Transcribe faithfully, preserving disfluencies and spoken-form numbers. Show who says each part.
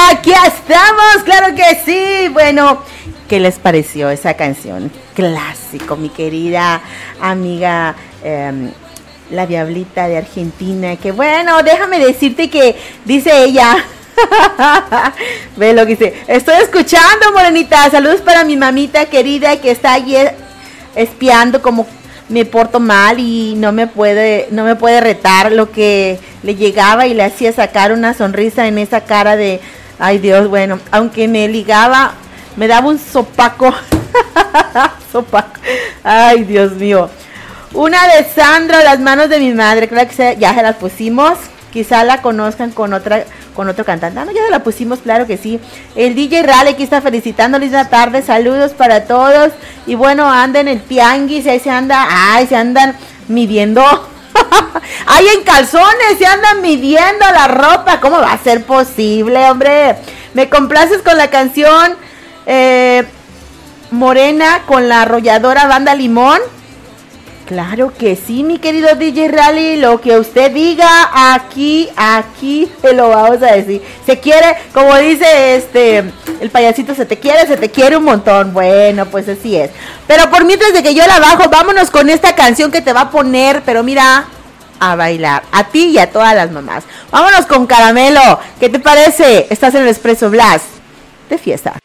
Speaker 1: Aquí estamos, claro que sí. Bueno, ¿qué les pareció esa canción? Clásico, mi querida amiga eh, la Diablita de Argentina. Que bueno, déjame decirte que dice ella. Ve lo que dice. Estoy escuchando, morenita. Saludos para mi mamita querida que está allí espiando como me porto mal y no me puede no me puede retar, lo que le llegaba y le hacía sacar una sonrisa en esa cara de ay Dios. Bueno, aunque me ligaba me daba un sopaco. Sopaco. Ay Dios mío. Una de Sandra, Las manos de mi madre, creo que se, ya se las pusimos. Quizá la conozcan con otra con otro cantante. Ah, no, ya se la pusimos, claro que sí. El D J Rale aquí está felicitando, linda tarde, saludos para todos. Y bueno, anda en el tianguis, ahí se anda, ay, se andan midiendo. Ay, en calzones, se andan midiendo la ropa. ¿Cómo va a ser posible, hombre? Me complaces con la canción eh, Morena con la arrolladora Banda Limón. Claro que sí, mi querido D J Rally, lo que usted diga, aquí, aquí te lo vamos a decir. Se quiere, como dice este, el payasito, se te quiere, se te quiere un montón. Bueno, pues así es. Pero por mientras de que yo la bajo, vámonos con esta canción que te va a poner, pero mira, a bailar, a ti y a todas las mamás. Vámonos con Caramelo, ¿qué te parece? Estás en el Expreso Blast de fiesta.